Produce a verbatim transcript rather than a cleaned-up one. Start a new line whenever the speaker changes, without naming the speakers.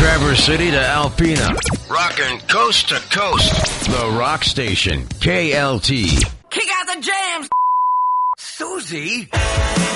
Traverse City to Alpena. Rockin' coast to coast. The Rock Station. K L T.
Kick out the jams, Susie.